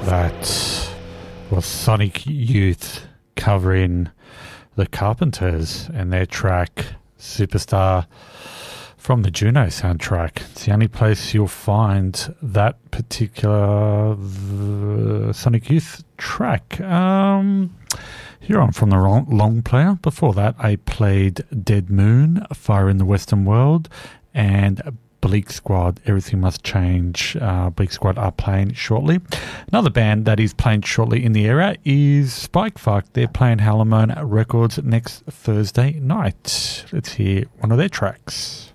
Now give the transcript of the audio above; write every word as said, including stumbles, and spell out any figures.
That was Sonic Youth covering the Carpenters and their track Superstar from the Juno soundtrack. It's the only place you'll find that particular uh, Sonic Youth track. Um, here on From the Long, Long Player. Before that, I played Dead Moon, Fire in the Western World, and Bleak Squad, Everything Must Change. Uh, Bleak Squad are playing shortly. Another band that is playing shortly in the area is Spike Fuck. They're playing Halamone Records next Thursday night. Let's hear one of their tracks.